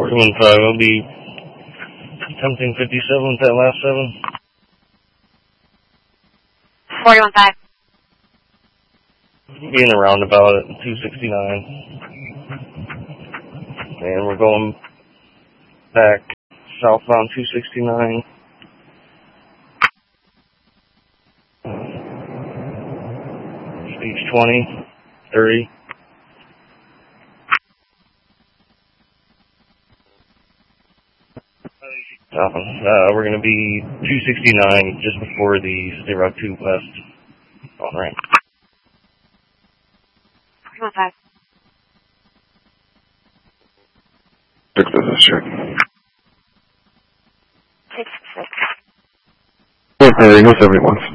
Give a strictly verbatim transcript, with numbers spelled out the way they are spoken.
two one five, I'll be attempting fifty-seven with that last seven. four one five. Be in the roundabout at two sixty-nine. And we're going back southbound two sixty-nine. Speeds twenty, thirty. Uh, uh, we're going to be two sixty-nine just before the State Route two West on ramp. four one five. Six, this is check. six six. Four, no seventy-one.